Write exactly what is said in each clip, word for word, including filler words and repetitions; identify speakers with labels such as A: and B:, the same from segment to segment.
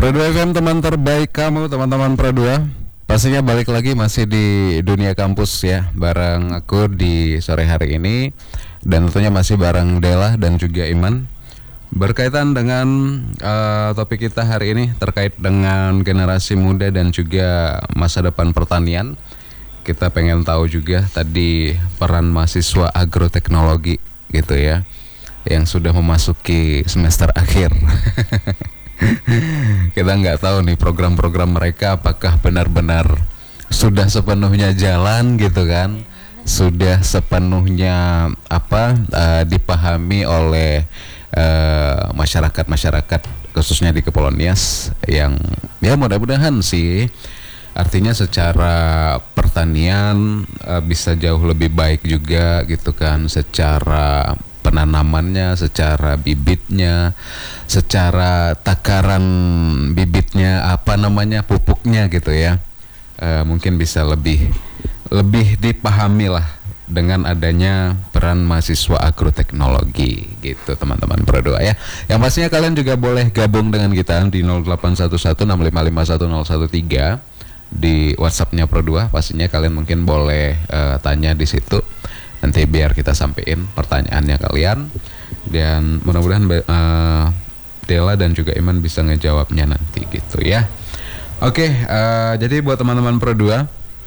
A: Pro dua F M, teman terbaik kamu, teman-teman Pro dua. Pastinya balik lagi masih di dunia kampus ya, bareng aku di sore hari ini. Dan tentunya masih bareng Dela dan juga Iman. Berkaitan dengan uh, topik kita hari ini terkait dengan generasi muda dan juga masa depan pertanian. Kita pengen tahu juga tadi peran mahasiswa agroteknologi gitu ya, yang sudah memasuki semester akhir. Kita nggak tahu nih program-program mereka apakah benar-benar sudah sepenuhnya jalan gitu kan, sudah sepenuhnya apa uh, dipahami oleh uh, masyarakat-masyarakat khususnya di Kepulauan Nias, yang ya mudah-mudahan sih artinya secara pertanian uh, bisa jauh lebih baik juga gitu kan, secara penanamannya, secara bibitnya, secara takaran bibitnya, apa namanya, pupuknya gitu ya, e, mungkin bisa lebih lebih dipahami lah dengan adanya peran mahasiswa agroteknologi gitu teman-teman Pro dua ya. Yang pastinya kalian juga boleh gabung dengan kita di nol delapan satu satu enam lima lima satu nol satu tiga di WhatsApp-nya Pro dua. Pastinya kalian mungkin boleh e, tanya di situ. Nanti biar kita sampein pertanyaannya kalian, dan mudah-mudahan uh, Dela dan juga Iman bisa ngejawabnya nanti gitu ya. Oke, uh, jadi buat teman-teman Pro dua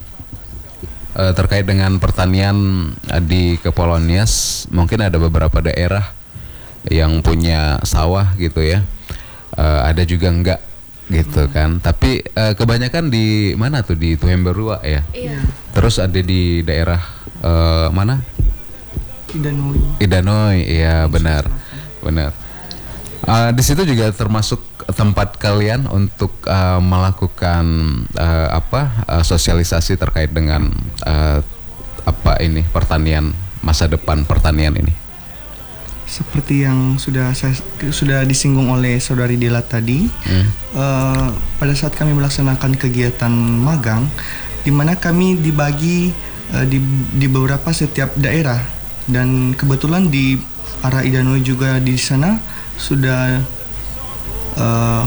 A: uh, terkait dengan pertanian uh, di Kepulauan Nias, mungkin ada beberapa daerah yang punya sawah gitu ya, uh, ada juga enggak gitu kan. Tapi uh, kebanyakan di mana tuh, di Tuhemberua ya.
B: Iya.
A: Terus ada di daerah Uh, mana?
C: Idanoi.
A: Idanoi, iya benar, benar. Uh, di situ juga termasuk tempat kalian untuk uh, melakukan uh, apa uh, sosialisasi terkait dengan uh, apa ini pertanian, masa depan pertanian ini.
C: Seperti yang sudah saya sudah disinggung oleh saudari Dela tadi, hmm. uh, pada saat kami melaksanakan kegiatan magang, di mana kami dibagi Di, di beberapa setiap daerah, dan kebetulan di arah Idanoi juga di sana sudah uh,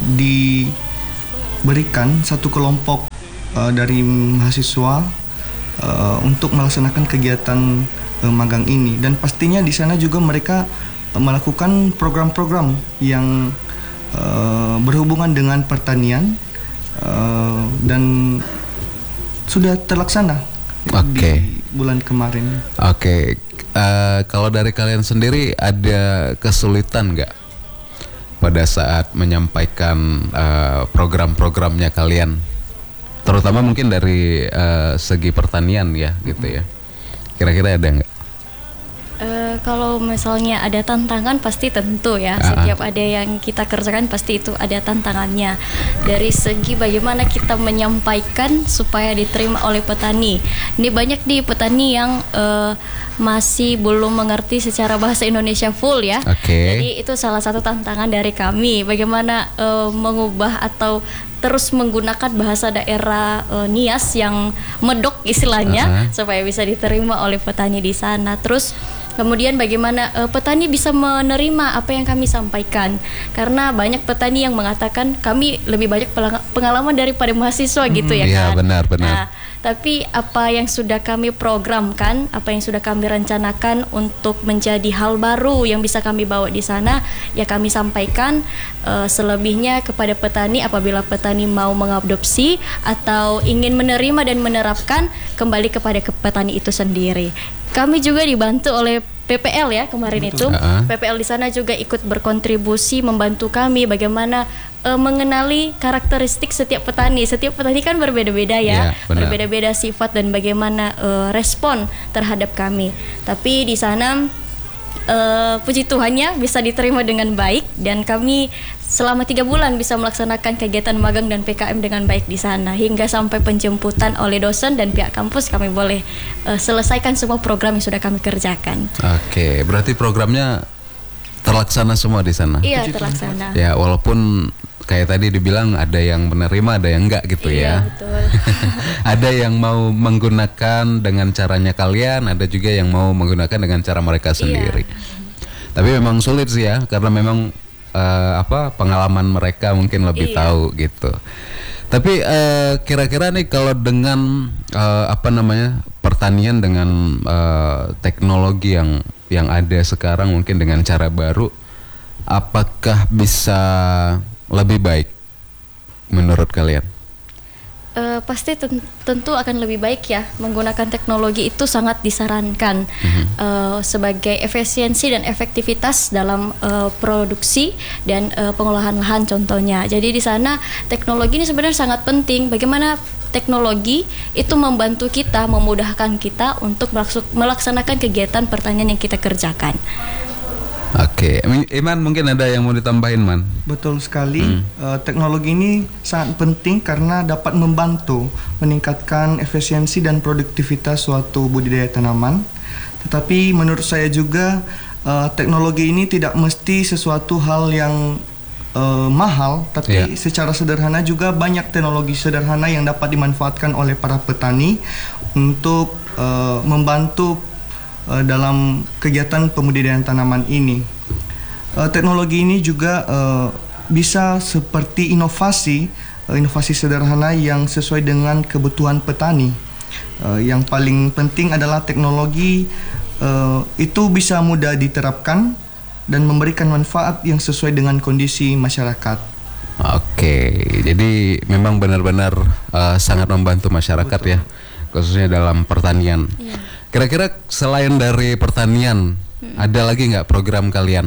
C: diberikan satu kelompok uh, dari mahasiswa uh, untuk melaksanakan kegiatan uh, magang ini, dan pastinya di sana juga mereka uh, melakukan program-program yang uh, berhubungan dengan pertanian uh, dan sudah terlaksana.
A: Oke. Okay.
C: Bulan kemarin.
A: Oke. Okay. Uh, kalau dari kalian sendiri ada kesulitan nggak pada saat menyampaikan uh, program-programnya kalian, terutama mungkin dari uh, segi pertanian ya gitu ya? Kira-kira ada nggak?
B: Uh, kalau misalnya ada tantangan pasti tentu ya, uh-huh. Setiap ada yang kita kerjakan pasti itu ada tantangannya. Dari segi bagaimana kita menyampaikan supaya diterima oleh petani. Ini banyak nih petani yang uh, masih belum mengerti secara bahasa Indonesia full ya.
A: Okay.
B: Jadi itu salah satu tantangan dari kami. Bagaimana uh, mengubah atau terus menggunakan bahasa daerah uh, Nias yang medok istilahnya, uh-huh. supaya bisa diterima oleh petani di sana. Terus kemudian bagaimana uh, petani bisa menerima apa yang kami sampaikan, karena banyak petani yang mengatakan kami lebih banyak pengalaman daripada mahasiswa gitu ya kan.
A: Iya benar benar.
B: Nah, tapi apa yang sudah kami programkan, apa yang sudah kami rencanakan untuk menjadi hal baru yang bisa kami bawa di sana, ya kami sampaikan uh, selebihnya kepada petani. Apabila petani mau mengadopsi atau ingin menerima dan menerapkan, kembali kepada ke petani itu sendiri. Kami juga dibantu oleh P P L ya kemarin. Betul. Itu uh-huh. P P L di sana juga ikut berkontribusi membantu kami bagaimana uh, mengenali karakteristik setiap petani. Setiap petani kan berbeda-beda ya, yeah, berbeda-beda sifat dan bagaimana uh, respon terhadap kami. Tapi di sana uh, puji Tuhannya bisa diterima dengan baik, dan kami selama tiga bulan bisa melaksanakan kegiatan magang dan P K M dengan baik di sana, hingga sampai penjemputan oleh dosen dan pihak kampus kami boleh uh, selesaikan semua program yang sudah kami kerjakan.
A: Oke, berarti programnya terlaksana semua di sana?
B: Iya, terlaksana.
A: Ya, walaupun kayak tadi dibilang ada yang menerima, ada yang enggak gitu
B: iya,
A: ya.
B: Betul.
A: Ada yang mau menggunakan dengan caranya kalian, ada juga yang mau menggunakan dengan cara mereka sendiri. Iya. Tapi memang sulit sih ya, karena memang uh, apa pengalaman mereka mungkin lebih
B: Iya.
A: tahu gitu. Tapi uh, kira-kira nih kalau dengan uh, apa namanya pertanian dengan uh, teknologi yang yang ada sekarang mungkin dengan cara baru, apakah bisa lebih baik menurut kalian?
B: Eh, pasti ten- tentu akan lebih baik ya, menggunakan teknologi itu sangat disarankan
A: Mhm.
B: eh, sebagai efisiensi dan efektivitas dalam eh, produksi dan eh, pengolahan lahan contohnya. Jadi di sana teknologi ini sebenarnya sangat penting. Bagaimana teknologi itu membantu kita, memudahkan kita untuk melaksu- melaksanakan kegiatan pertanian yang kita kerjakan.
A: Oke, Iman mungkin ada yang mau ditambahin, Man?
C: Betul sekali. Eh, teknologi ini sangat penting karena dapat membantu meningkatkan efisiensi dan produktivitas suatu budidaya tanaman. Tetapi menurut saya juga eh, teknologi ini tidak mesti sesuatu hal yang eh, mahal, tapi
A: Iya.
C: secara sederhana juga banyak teknologi sederhana yang dapat dimanfaatkan oleh para petani untuk eh, membantu uh, dalam kegiatan pembudidayaan tanaman ini. Uh, teknologi ini juga uh, bisa seperti inovasi, uh, inovasi sederhana yang sesuai dengan kebutuhan petani. Uh, yang paling penting adalah teknologi uh, itu bisa mudah diterapkan dan memberikan manfaat yang sesuai dengan kondisi masyarakat.
A: Oke, jadi memang benar-benar uh, sangat membantu masyarakat. Betul. Ya, khususnya dalam pertanian.
B: Iya.
A: Kira-kira selain dari pertanian, hmm. ada lagi nggak program kalian?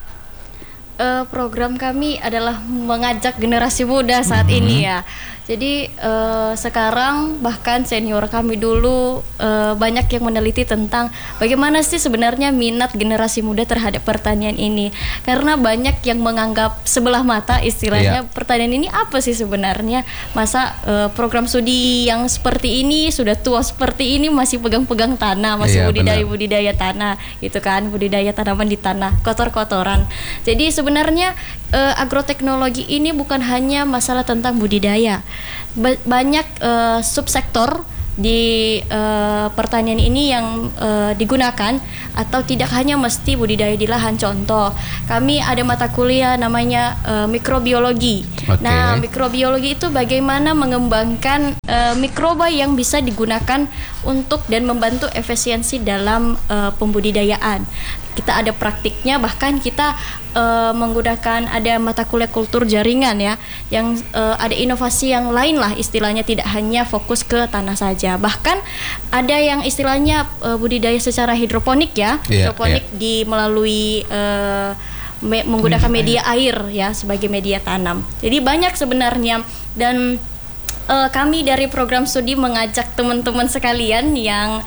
B: Uh, program kami adalah mengajak generasi muda saat hmm. ini ya. Jadi uh, sekarang bahkan senior kami dulu uh, banyak yang meneliti tentang bagaimana sih sebenarnya minat generasi muda terhadap pertanian ini. Karena banyak yang menganggap sebelah mata istilahnya, yeah. pertanian ini apa sih sebenarnya. Masa uh, program studi yang seperti ini, sudah tua seperti ini masih pegang-pegang tanah, masih yeah, budidaya-budidaya tanah gitu kan, budidaya tanaman di tanah, kotor-kotoran. Jadi sebenarnya uh, agroteknologi ini bukan hanya masalah tentang budidaya. Ba- banyak uh, subsektor di uh, pertanian ini yang uh, digunakan, atau tidak hanya mesti budidaya di lahan. Contoh, kami ada mata kuliah namanya uh, mikrobiologi.
A: Okay.
B: Nah, mikrobiologi itu bagaimana mengembangkan uh, mikroba yang bisa digunakan untuk dan membantu efisiensi dalam uh, pembudidayaan. Kita ada praktiknya, bahkan kita uh, menggunakan ada mata kuliah kultur jaringan ya, yang uh, ada inovasi yang lain lah istilahnya, tidak hanya fokus ke tanah saja. Bahkan ada yang istilahnya uh, budidaya secara hidroponik ya,
A: yeah,
B: hidroponik
A: yeah.
B: di melalui uh, me- menggunakan media air ya sebagai media tanam. Jadi banyak sebenarnya, dan uh, kami dari program studi mengajak teman-teman sekalian yang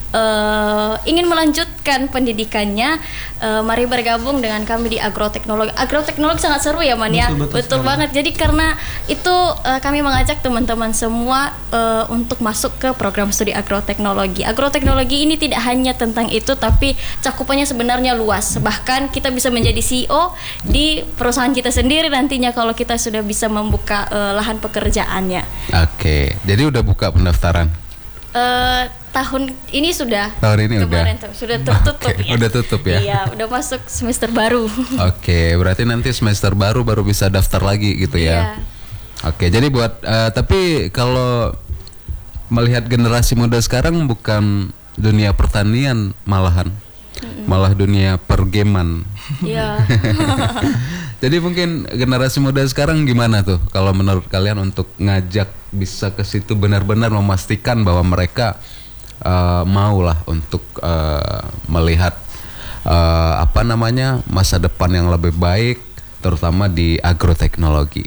B: Uh, ingin melanjutkan pendidikannya, uh, mari bergabung dengan kami di agroteknologi. Agroteknologi sangat seru ya, Man ya.
C: Betul, betul,
B: betul banget. Jadi karena itu uh, kami mengajak teman-teman semua uh, untuk masuk ke program studi agroteknologi. Agroteknologi ini tidak hanya tentang itu, tapi cakupannya sebenarnya luas. Bahkan kita bisa menjadi C E O di perusahaan kita sendiri nantinya kalau kita sudah bisa membuka uh, lahan pekerjaannya.
A: Oke, jadi udah buka pendaftaran?
B: Uh, tahun ini sudah.
A: Tahun ini udah.
B: Tuh, sudah tertutup.
A: Okay,
B: ya.
A: Udah tutup ya.
B: Iya, udah masuk semester baru.
A: Oke, okay, berarti nanti semester baru baru bisa daftar lagi gitu ya.
B: Iya.
A: Oke, okay, jadi buat uh, tapi kalau melihat generasi muda sekarang bukan dunia pertanian malahan, mm-mm. malah dunia pergaman.
B: Iya.
A: Jadi mungkin generasi muda sekarang gimana tuh kalau menurut kalian untuk ngajak bisa ke situ, benar-benar memastikan bahwa mereka uh, mau lah untuk uh, melihat uh, apa namanya masa depan yang lebih baik, terutama di agroteknologi.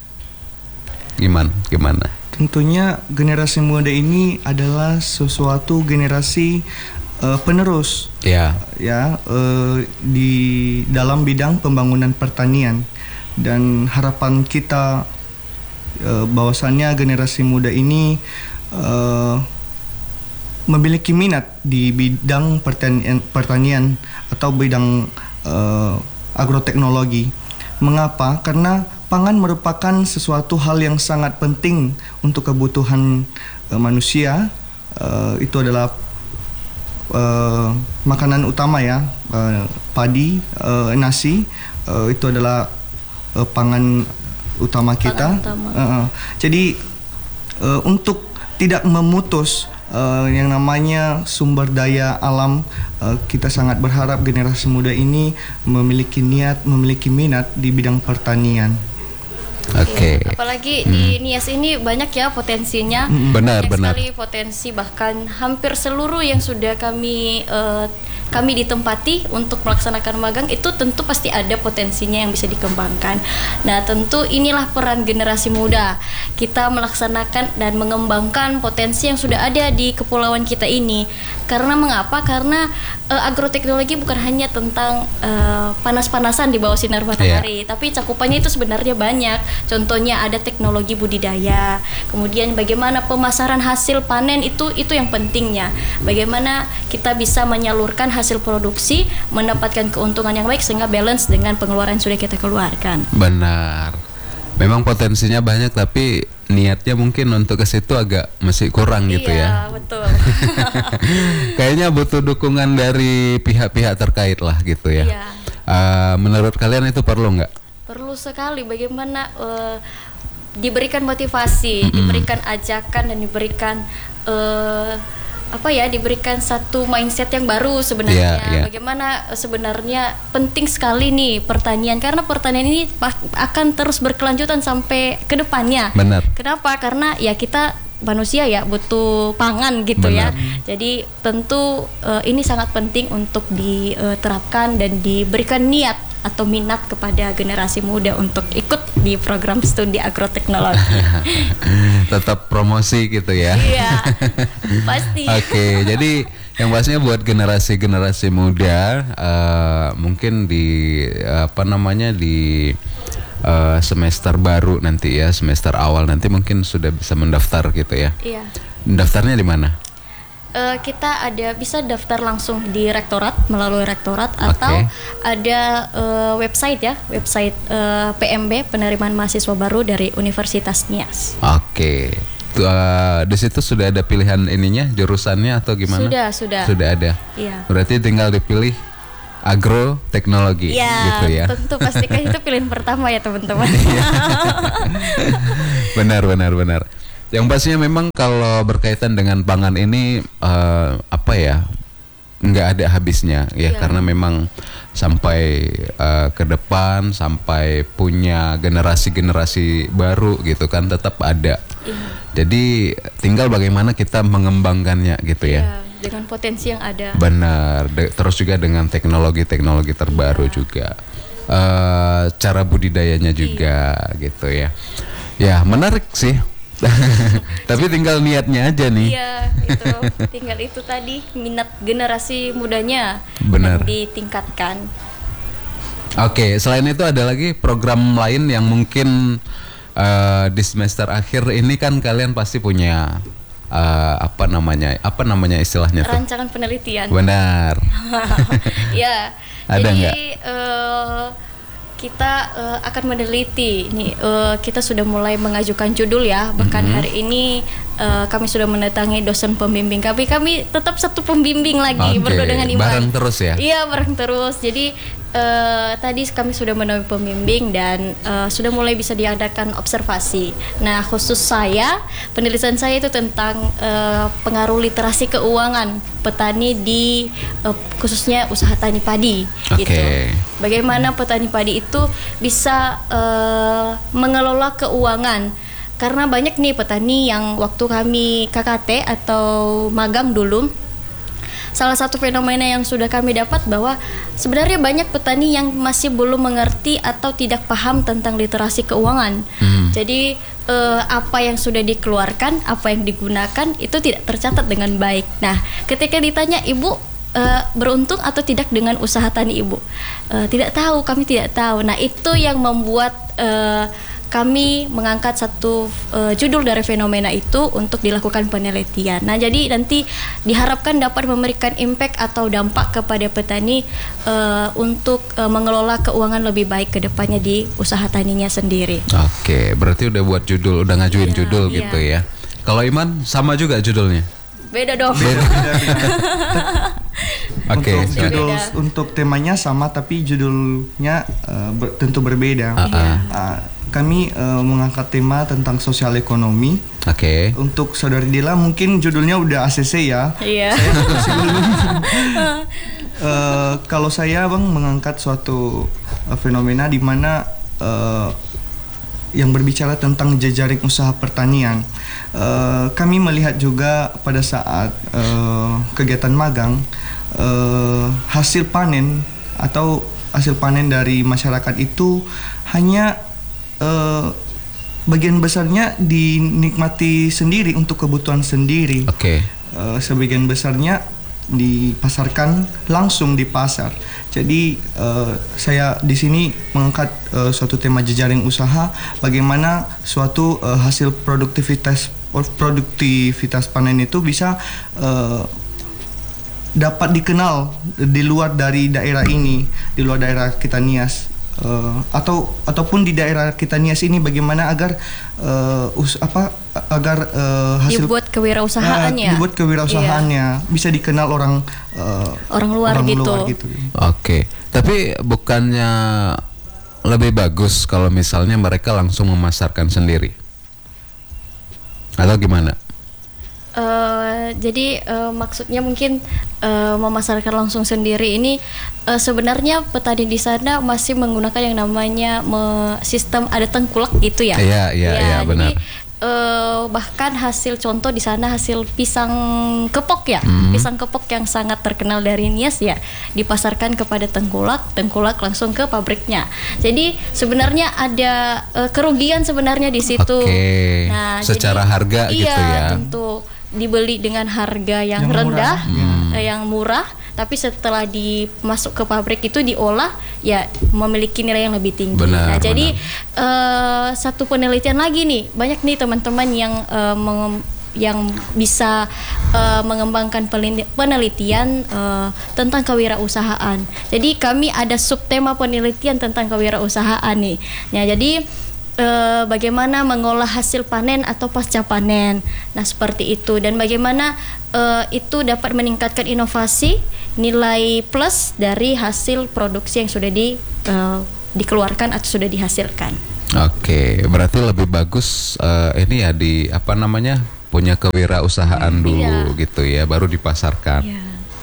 A: Gimana? Gimana?
C: Tentunya generasi muda ini adalah sesuatu generasi uh, penerus.
A: Ya.
C: Ya, uh, di dalam bidang pembangunan pertanian, dan harapan kita uh, bahwasannya generasi muda ini uh, memiliki minat di bidang pertanian, pertanian atau bidang uh, agroteknologi. Mengapa? Karena pangan merupakan sesuatu hal yang sangat penting untuk kebutuhan uh, manusia. Uh, itu adalah Uh, makanan utama ya, uh, padi, uh, nasi, uh, itu adalah uh, pangan utama kita.
B: Pangan utama.
C: Uh, uh. Jadi uh, untuk tidak memutus uh, yang namanya sumber daya alam, uh, kita sangat berharap generasi muda ini memiliki niat, memiliki minat di bidang pertanian.
A: Oke.
B: Iya, apalagi hmm. di Nias ini banyak ya potensinya.
A: Hmm. Benar,
B: banyak
A: benar.
B: sekali potensi, bahkan hampir seluruh yang sudah kami uh, kami ditempati untuk melaksanakan magang itu tentu pasti ada potensinya yang bisa dikembangkan. Nah, tentu inilah peran generasi muda. Kita melaksanakan dan mengembangkan potensi yang sudah ada di kepulauan kita ini. Karena mengapa? Karena uh, agroteknologi bukan hanya tentang uh, panas-panasan di bawah sinar matahari, yeah. tapi cakupannya itu sebenarnya banyak. Contohnya ada teknologi budidaya, kemudian bagaimana pemasaran hasil panen itu itu yang pentingnya. Bagaimana kita bisa menyalurkan hasil produksi, mendapatkan keuntungan yang baik sehingga balance dengan pengeluaran yang sudah kita keluarkan.
A: Benar. Memang potensinya banyak tapi niatnya mungkin untuk ke situ agak masih kurang gitu ya.
B: Iya, betul.
A: Kayaknya butuh dukungan dari pihak-pihak terkait lah gitu ya.
B: Iya.
A: Uh, menurut kalian itu perlu nggak?
B: Perlu sekali. Bagaimana uh, diberikan motivasi,
A: Mm-hmm.
B: diberikan ajakan dan diberikan uh, apa ya, diberikan satu mindset yang baru sebenarnya.
A: Yeah, yeah.
B: Bagaimana uh, sebenarnya penting sekali nih pertanian, karena pertanian ini pa- akan terus berkelanjutan sampai ke depannya.
A: Benar.
B: Kenapa? Karena ya kita manusia ya butuh pangan gitu.
A: Benar.
B: Ya. Jadi tentu uh, ini sangat penting untuk diterapkan dan diberikan niat atau minat kepada generasi muda untuk ikut di program studi agroteknologi.
A: Tetap promosi gitu ya.
B: Iya, pasti.
A: Oke, jadi yang pastinya buat generasi-generasi muda, uh, mungkin di uh, apa namanya di uh, semester baru nanti ya, semester awal nanti mungkin sudah bisa mendaftar gitu ya.
B: Iya.
A: Daftarnya di mana?
B: Uh, kita ada bisa daftar langsung di rektorat melalui rektorat, atau ada uh, website ya, website uh, P M B, penerimaan mahasiswa baru dari Universitas Nias.
A: Oke. Uh, di situ sudah ada pilihan ininya, jurusannya atau gimana?
B: Sudah, sudah.
A: Sudah ada.
B: Iya.
A: Berarti tinggal dipilih agroteknologi
B: Ya,
A: gitu ya.
B: tentu pastikan itu pilihan pertama ya teman-teman.
A: Benar, benar, benar. Yang pastinya memang kalau berkaitan dengan pangan ini uh, apa ya, nggak ada habisnya ya,
B: ya.
A: Karena memang sampai uh, ke depan, sampai punya generasi-generasi baru gitu kan tetap ada.
B: Ya.
A: Jadi tinggal bagaimana kita mengembangkannya gitu ya.
B: Ya, dengan potensi yang ada.
A: Benar. De- terus juga dengan teknologi-teknologi terbaru
B: ya.
A: juga, uh, cara budidayanya juga ya. Gitu ya. Ya menarik sih. Tapi tinggal niatnya aja nih.
B: Iya, itu tinggal itu tadi, minat generasi mudanya.
A: Benar.
B: Yang ditingkatkan.
A: Oke, selain itu ada lagi program lain yang mungkin uh, di semester akhir ini kan kalian pasti punya uh, apa namanya? Apa namanya istilahnya tuh?
B: Rancangan penelitian.
A: Benar.
B: Ya.
A: Ada
B: jadi
A: nggak?
B: Uh, kita uh, akan meneliti nih, uh, kita sudah mulai mengajukan judul ya, bahkan mm-hmm. hari ini uh, kami sudah mendatangi dosen pembimbing kami kami tetap satu pembimbing lagi. Okay. Berdua dengan Iman.
A: Bareng terus ya?
B: Iya, bareng terus. Jadi uh, tadi kami sudah menemui pembimbing dan uh, sudah mulai bisa diadakan observasi. Nah, khusus saya, penelitian saya itu tentang uh, pengaruh literasi keuangan petani di uh, khususnya usaha tani padi.
A: Okay.
B: Gitu. Bagaimana petani padi itu bisa uh, mengelola keuangan, karena banyak nih petani yang waktu kami K K T atau magang dulu, salah satu fenomena yang sudah kami dapat bahwa sebenarnya banyak petani yang masih belum mengerti atau tidak paham tentang literasi keuangan. Hmm. Jadi eh, apa yang sudah dikeluarkan, apa yang digunakan itu tidak tercatat dengan baik. Nah, ketika ditanya, Ibu Uh, beruntung atau tidak dengan usaha tani Ibu? Uh, tidak tahu, kami tidak tahu. Nah, itu yang membuat uh, kami mengangkat satu uh, judul dari fenomena itu untuk dilakukan penelitian. Nah, jadi nanti diharapkan dapat memberikan impact atau dampak kepada petani uh, untuk uh, mengelola keuangan lebih baik ke depannya di usaha taninya sendiri.
A: Oke, berarti udah buat judul, udah ngajuin
B: ya,
A: judul
B: ya.
A: gitu ya. Kalau Iman sama juga judulnya?
B: Beda dong.
C: Beda, beda, beda.
A: Oke,
C: untuk
A: silakan.
C: judul
B: Berbeda.
C: untuk temanya sama tapi judulnya uh, ber- tentu berbeda.
A: Ah, ah.
C: Uh, kami uh, mengangkat tema tentang sosial ekonomi.
A: Oke.
C: Untuk Saudari Dila mungkin judulnya udah A C C ya.
B: Iya.
C: Saya terusin dulu. Eh, kalau saya bang mengangkat suatu uh, fenomena di mana uh, yang berbicara tentang jejaring usaha pertanian. Uh, kami melihat juga pada saat uh, kegiatan magang uh, hasil panen atau hasil panen dari masyarakat itu hanya uh, bagian besarnya dinikmati sendiri untuk kebutuhan sendiri.
A: Oke.
C: Uh, sebagian besarnya dipasarkan langsung di pasar. Jadi uh, saya di sini mengangkat uh, suatu tema jejaring usaha, bagaimana suatu uh, hasil produktivitas produktivitas panen itu bisa uh, dapat dikenal di luar dari daerah ini, di luar daerah kita Nias. Uh, atau ataupun di daerah kita Nias ini bagaimana agar uh, us, apa agar uh, hasil
B: Dibuat kewirausahaannya.
C: uh, dibuat kewirausahaannya bisa dikenal orang uh,
B: Orang luar gitu.
C: luar gitu.
A: Oke. Tapi bukannya lebih bagus kalau misalnya mereka langsung memasarkan sendiri? Atau gimana?
B: Eh, jadi eh, maksudnya mungkin eh, memasarkan langsung sendiri ini eh, sebenarnya petani di sana masih menggunakan yang namanya me- sistem ada tengkulak gitu ya.
A: Iya, iya, iya, benar.
B: Jadi eh, bahkan hasil contoh di sana hasil pisang kepok ya,
A: Hmm.
B: pisang kepok yang sangat terkenal dari Nias ya, dipasarkan kepada tengkulak, tengkulak langsung ke pabriknya. Jadi sebenarnya ada eh, kerugian sebenarnya di situ.
A: Oke.
B: Nah,
A: Secara
B: jadi-
A: harga
B: iya,
A: gitu ya.
B: tentu dibeli dengan harga yang,
C: Yang
B: rendah,
C: murah,
B: eh, yang murah, tapi setelah dimasuk ke pabrik itu diolah ya memiliki nilai yang lebih tinggi.
A: Benar,
B: nah, jadi eh, satu penelitian lagi nih, banyak nih teman-teman yang eh, menge- yang bisa eh, mengembangkan pelin- penelitian eh, tentang kewirausahaan. Jadi kami ada subtema penelitian tentang kewirausahaan nih. Nah, jadi eh, bagaimana mengolah hasil panen atau pasca panen. Nah, seperti itu, dan bagaimana eh, itu dapat meningkatkan inovasi, nilai plus dari hasil produksi yang sudah di eh, dikeluarkan atau sudah dihasilkan.
A: Oke, berarti lebih bagus eh, ini ya di apa namanya punya kewirausahaan dulu
B: Iya.
A: gitu ya, baru dipasarkan.
B: Ya.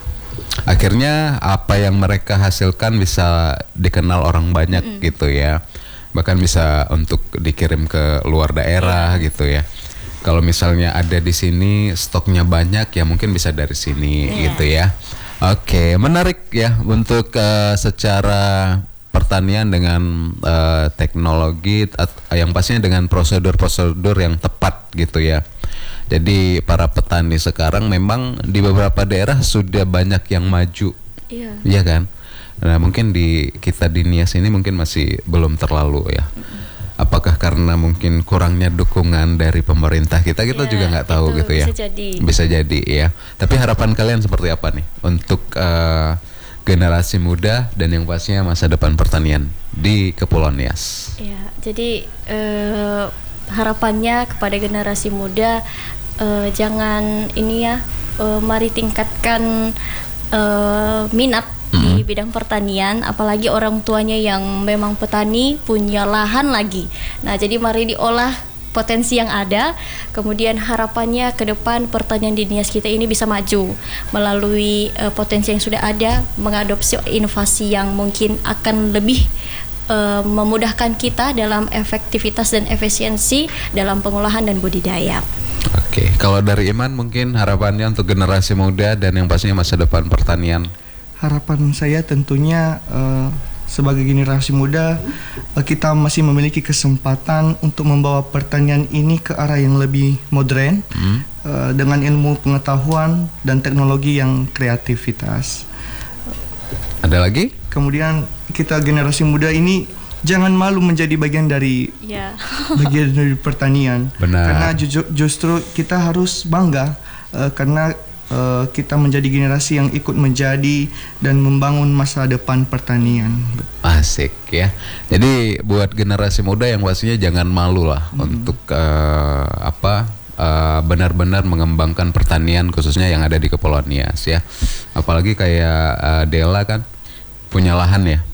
A: Akhirnya apa yang mereka hasilkan bisa dikenal orang banyak gitu ya, bahkan bisa untuk dikirim ke luar daerah gitu ya. Kalau misalnya ada di sini stoknya banyak ya mungkin bisa dari sini
B: Iya.
A: gitu ya. Oke, menarik ya untuk eh, secara pertanian dengan eh, teknologi at- yang pastinya dengan prosedur-prosedur yang tepat gitu ya. Jadi para petani sekarang memang di beberapa daerah sudah banyak yang maju,
B: Iya.
A: iya kan? Nah mungkin di kita di Nias ini mungkin masih belum terlalu ya. Apakah karena mungkin kurangnya dukungan dari pemerintah kita kita
B: Ya,
A: juga nggak tahu
B: itu
A: gitu ya.
B: bisa jadi.
A: Bisa jadi ya. Tapi harapan kalian seperti apa nih untuk eh, generasi muda dan yang pastinya masa depan pertanian di Kepulauan Nias?
B: Ya, jadi eh, harapannya kepada generasi muda eh, jangan ini ya, eh, mari tingkatkan eh, minat di bidang pertanian, apalagi orang tuanya yang memang petani punya lahan lagi. Nah, jadi mari diolah potensi yang ada, kemudian harapannya ke depan pertanian di Nias kita ini bisa maju melalui eh, potensi yang sudah ada, mengadopsi inovasi yang mungkin akan lebih eh, memudahkan kita dalam efektivitas dan efisiensi dalam pengolahan dan budidaya.
A: Oke, kalau dari Iman mungkin harapannya untuk generasi muda dan yang pastinya masa depan pertanian.
C: Harapan saya tentunya uh, sebagai generasi muda uh, kita masih memiliki kesempatan untuk membawa pertanian ini ke arah yang lebih modern
A: Hmm?
C: uh, dengan ilmu pengetahuan dan teknologi yang kreativitas.
A: Ada lagi?
C: Kemudian kita generasi muda ini jangan malu menjadi bagian dari
B: Ya.
C: bagian dari pertanian.
A: Benar.
C: Karena ju- justru kita harus bangga uh, karena uh, kita menjadi generasi yang ikut menjadi dan membangun masa depan pertanian.
A: Asik ya. Jadi buat generasi muda yang pastinya jangan malu lah untuk eh, apa uh, benar-benar mengembangkan pertanian khususnya yang ada di Kepulauan Nias ya. Apalagi kayak uh, Dela kan punya lahan ya.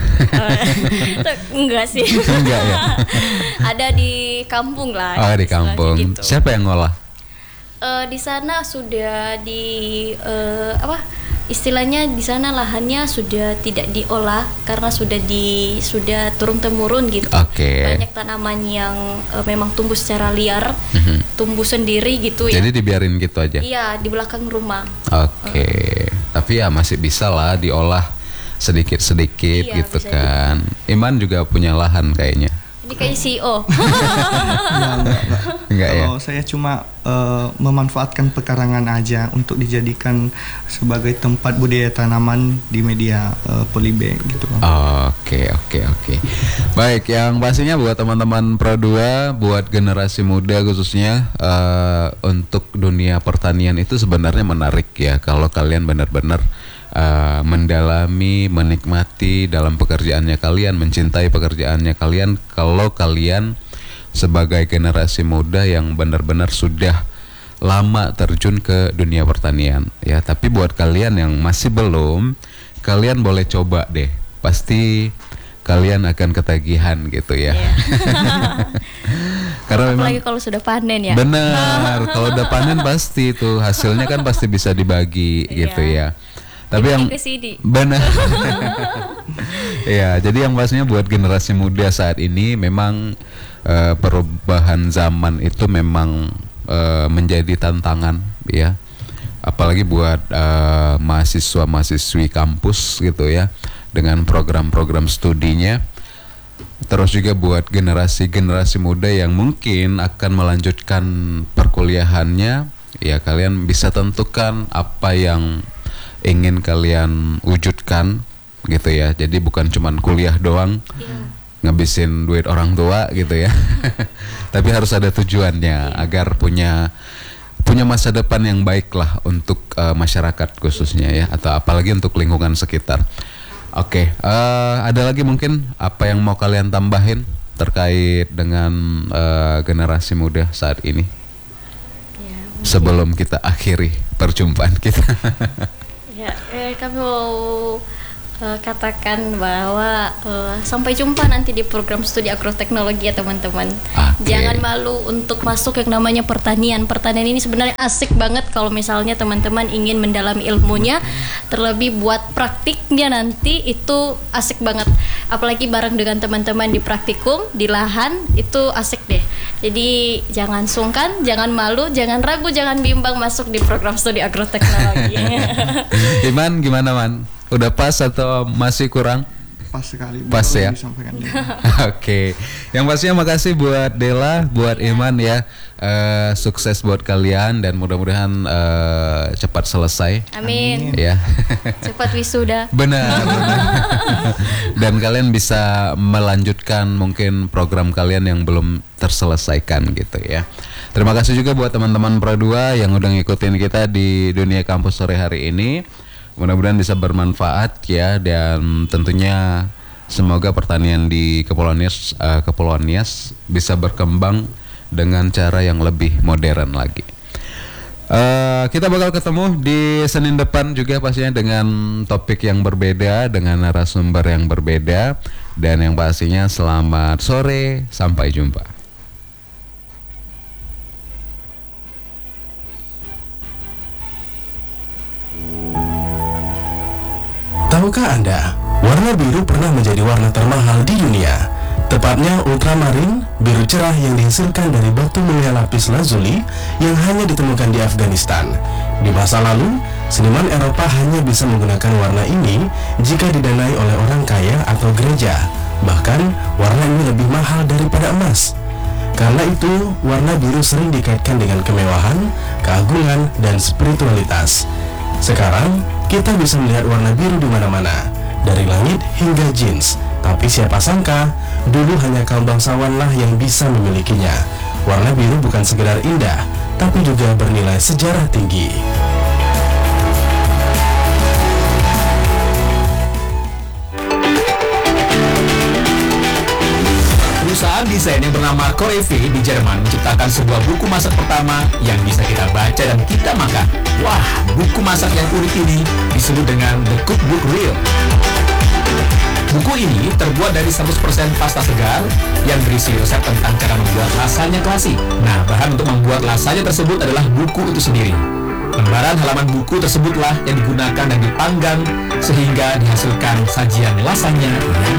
B: Enggak sih.
A: Enggak ya.
B: Ada di kampung lah.
A: Oh di kampung.
B: Gitu.
A: Siapa yang ngolah?
B: Uh, di sana sudah di uh, apa? Istilahnya di sana lahannya sudah tidak diolah karena sudah di sudah turun temurun gitu.
A: Oke. Okay.
B: Banyak tanaman yang uh, memang tumbuh secara liar,
A: mm-hmm.
B: tumbuh sendiri gitu ya.
A: Jadi dibiarin gitu aja.
B: Iya, di belakang rumah.
A: Oke. Okay. Uh. Tapi ya masih bisa lah diolah sedikit-sedikit
B: iya,
A: gitu kan. Di... Iman juga punya lahan kayaknya.
B: Ini kayak C E O.
C: Enggak, enggak, enggak.
A: Enggak ya?
C: Kalau saya cuma uh, memanfaatkan pekarangan aja untuk dijadikan sebagai tempat budaya tanaman di media uh, polybag gitu.
A: Oke, oke, oke. Baik, yang pastinya buat teman-teman Pro dua, buat generasi muda khususnya uh, untuk dunia pertanian itu sebenarnya menarik ya kalau kalian benar-benar Uh, mendalami, menikmati dalam pekerjaannya kalian, mencintai pekerjaannya kalian. Kalau kalian sebagai generasi muda yang benar-benar sudah lama terjun ke dunia pertanian ya. Tapi buat kalian yang masih belum, kalian boleh coba deh. Pasti kalian akan ketagihan gitu ya.
B: Yeah.
A: Karena
B: apalagi
A: memang
B: kalau sudah panen ya.
A: Benar, kalau udah panen pasti tuh hasilnya kan pasti bisa dibagi
B: yeah.
A: gitu ya. Tapi yang benar, ya. Jadi yang pastinya buat generasi muda saat ini memang uh, perubahan zaman itu memang uh, menjadi tantangan, ya. Apalagi buat uh, mahasiswa-mahasiswi kampus gitu ya, dengan program-program studinya. Terus juga buat generasi-generasi muda yang mungkin akan melanjutkan perkuliahannya, ya kalian bisa tentukan apa yang ingin kalian wujudkan gitu ya. Jadi bukan cuman kuliah doang, yeah. ngabisin duit orang tua gitu ya. Tapi harus ada tujuannya, yeah. agar punya punya masa depan yang baik lah untuk uh, masyarakat khususnya ya, atau apalagi untuk lingkungan sekitar. Oke, okay. uh, ada lagi mungkin apa yang mau kalian tambahin terkait dengan uh, generasi muda saat ini? Yeah, sebelum kita akhiri perjumpaan kita.
B: Ya, eh, kami mau uh, katakan bahwa uh, sampai jumpa nanti di program studi agroteknologi ya teman-teman. Okay. Jangan malu untuk masuk yang namanya pertanian. Pertanian ini sebenarnya asik banget kalau misalnya teman-teman ingin mendalami ilmunya. Terlebih buat praktiknya nanti itu asik banget. Apalagi bareng dengan teman-teman di praktikum, di lahan, itu asik deh. Jadi jangan sungkan, jangan malu, jangan ragu, jangan bimbang masuk di program studi agroteknologi.
A: Iman gimana Man? Udah pas atau masih kurang?
C: Pas sekali.
A: Pas ya. Oke. Okay. Yang pastinya makasih buat Dela, buat ya. Iman ya. Uh, sukses buat kalian dan mudah-mudahan uh, cepat selesai.
B: Amin.
A: Ya.
B: Cepat wisuda.
A: Benar. benar. Dan kalian bisa melanjutkan mungkin program kalian yang belum terselesaikan gitu ya. Terima kasih juga buat teman-teman Pro dua yang udah ngikutin kita di Dunia Kampus sore hari ini. Mudah-mudahan bisa bermanfaat ya, dan tentunya semoga pertanian di Kepulauan Nias, uh, Kepulauan Nias bisa berkembang dengan cara yang lebih modern lagi. Uh, kita bakal ketemu di Senin depan juga pastinya dengan topik yang berbeda, dengan narasumber yang berbeda, dan yang pastinya selamat sore, sampai jumpa.
D: Tahukah Anda, warna biru pernah menjadi warna termahal di dunia. Tepatnya ultramarin, biru cerah yang dihasilkan dari batu mulia lapis lazuli yang hanya ditemukan di Afghanistan. Di masa lalu, seniman Eropa hanya bisa menggunakan warna ini jika didanai oleh orang kaya atau gereja. Bahkan, warna ini lebih mahal daripada emas. Karena itu, warna biru sering dikaitkan dengan kemewahan, keagungan, dan spiritualitas. Sekarang, kita bisa melihat warna biru di mana-mana, dari langit hingga jeans. Tapi siapa sangka, dulu hanya kaum bangsawanlah yang bisa memilikinya. Warna biru bukan sekedar indah, tapi juga bernilai sejarah tinggi.
E: Perusahaan desain yang bernama Corev di Jerman menciptakan sebuah buku masak pertama yang bisa kita baca dan kita makan. Wah, buku masak yang unik ini disebut dengan The Cookbook Reel. Buku ini terbuat dari seratus persen pasta segar yang berisi resep tentang cara membuat lasanya klasik. Nah, bahan untuk membuat lasanya tersebut adalah buku itu sendiri. Lembaran halaman buku tersebutlah yang digunakan dan dipanggang sehingga dihasilkan sajian lasanya yang